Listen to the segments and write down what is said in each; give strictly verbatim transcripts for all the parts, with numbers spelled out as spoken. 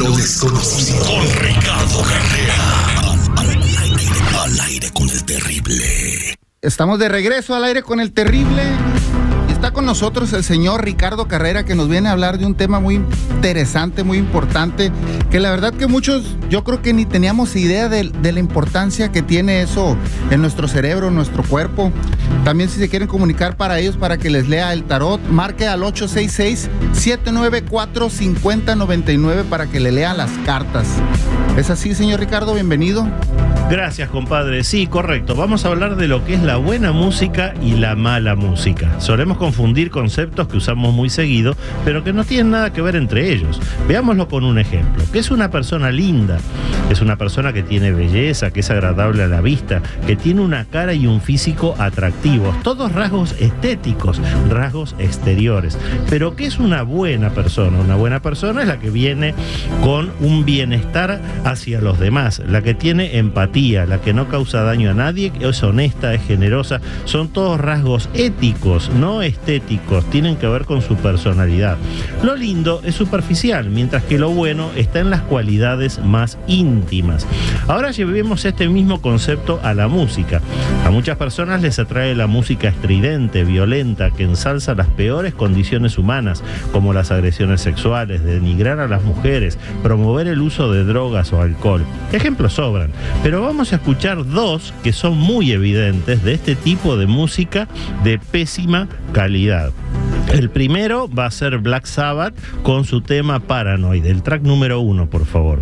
Lo desconocido con Ricardo Carrera. Al, al, aire, al aire con el terrible. Estamos de regreso al aire con el terrible. Está con nosotros el señor Ricardo Carrera, que nos viene a hablar de un tema muy interesante, muy importante, que la verdad que muchos, yo creo que ni teníamos idea de, de la importancia que tiene eso en nuestro cerebro, en nuestro cuerpo. También, si se quieren comunicar para ellos, para que les lea el tarot, marque al ocho seis seis, siete nueve cuatro, cinco cero nueve nueve para que le lea las cartas. ¿Es así, señor Ricardo? Bienvenido. Gracias, compadre. Sí, correcto. Vamos a hablar de lo que es la buena música y la mala música. Solemos confundir conceptos que usamos muy seguido, pero que no tienen nada que ver entre ellos. Veámoslo con un ejemplo. ¿Qué es una persona linda? Es una persona que tiene belleza, que es agradable a la vista, que tiene una cara y un físico atractivos. Todos rasgos estéticos, rasgos exteriores. Pero ¿qué es una buena persona? Una buena persona es la que viene con un bienestar hacia los demás, la que tiene empatía, la que no causa daño a nadie, es honesta, es generosa. Son todos rasgos éticos, no estéticos, tienen que ver con su personalidad. Lo lindo es superficial, mientras que lo bueno está en las cualidades más íntimas. Ahora llevemos este mismo concepto a la música. A muchas personas les atrae la música estridente, violenta, que ensalza las peores condiciones humanas, como las agresiones sexuales, denigrar a las mujeres, promover el uso de drogas o alcohol. Ejemplos sobran, pero vamos a escuchar dos que son muy evidentes de este tipo de música de pésima calidad. El primero va a ser Black Sabbath con su tema Paranoid. El track número uno, por favor.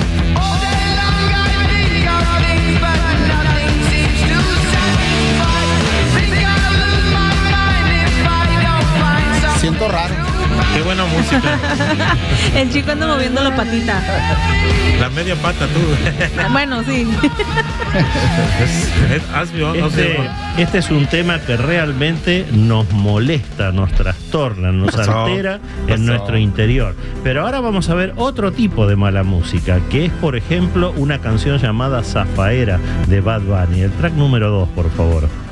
Siento raro. Qué buena música. El chico anda moviendo la patita. La media pata, tú. Bueno, sí. Es, es, hazme, este, este es un tema que realmente nos molesta, nos trastorna, nos Pasó. altera Pasó. en nuestro interior. Pero ahora vamos a ver otro tipo de mala música, que es, por ejemplo, una canción llamada Zafaera de Bad Bunny. El track número dos, por favor.